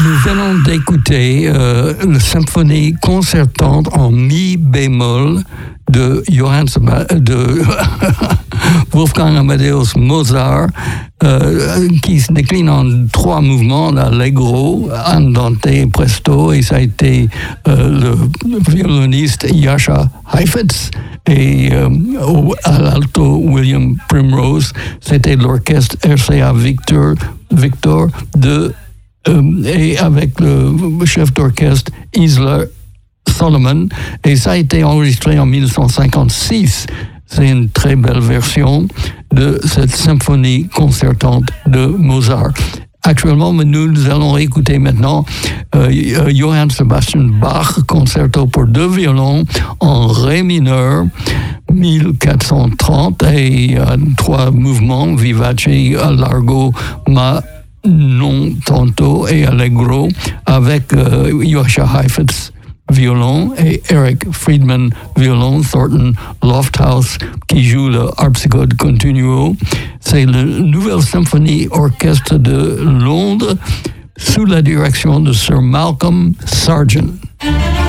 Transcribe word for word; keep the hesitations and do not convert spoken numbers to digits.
nous venons d'écouter euh, la symphonie concertante en mi bémol de Johann Seba- de Wolfgang Amadeus Mozart, euh, qui se décline en trois mouvements, l'allegro, andante, presto, et ça a été euh, le violoniste Jascha Heifetz, et euh, au, à l'alto William Primrose, c'était l'orchestre R C A Victor, Victor de, euh, et avec le chef d'orchestre Isla Solomon, et ça a été enregistré en dix-neuf cent cinquante-six. C'est une très belle version de cette symphonie concertante de Mozart. Actuellement, nous allons écouter maintenant euh, Johann Sebastian Bach, concerto pour deux violons en ré mineur, mille quatre cent trente, et euh, trois mouvements, vivace, largo, ma non tanto et allegro, avec euh, Jascha Heifetz violon et Eric Friedman violon, Thornton Lofthouse qui joue le harpsichord continuo. C'est la nouvelle symphonie orchestre de Londres sous la direction de Sir Malcolm Sargent.